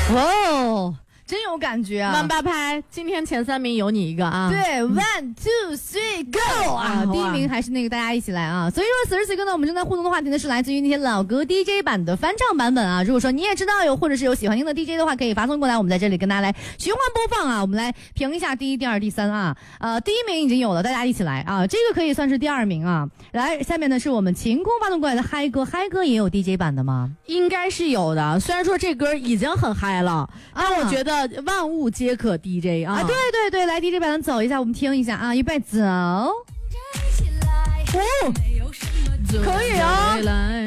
哇哦，真有感觉啊！ 慢八拍，今天前3名有你一个啊！ 对，1 2 3 go 啊！第一名还是那个大家一起来啊！所以说此时此刻呢，我们正在互动的话题呢是来自于那些老歌 DJ 版的翻唱版本啊。如果说你也知道有或者是有喜欢听的 DJ 的话，可以发送过来，我们在这里跟大家来循环播放啊。我们来评一下第一、第二、第三啊。第一名已经有了，大家一起来啊！这个可以算是第2名啊。来，下面呢是我们晴空发送过来的嗨歌，嗨歌也有 DJ 版的吗？ 应该是有的。虽然说这歌已经很嗨了，但我觉得万物皆可 DJ 啊！ 对对对，来 DJ 版的走一下，我们听一下啊，预备走。 可以啊。